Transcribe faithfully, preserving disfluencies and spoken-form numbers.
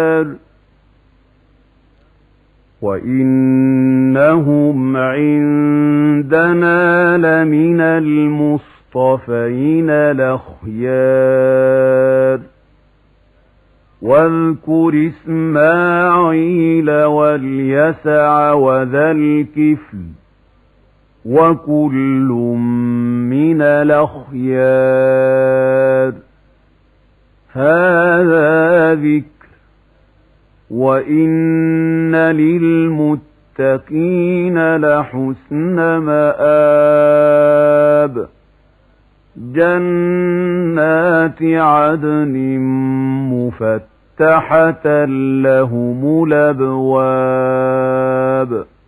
وإنهم عندنا لمن المصطفين الأخيار واذكر إسماعيل واليسع وذا الكفل وكل من الأخيار هذا ذكر وإن للمتقين لحسن مآب جنات عدن مفتحة لهم الأبواب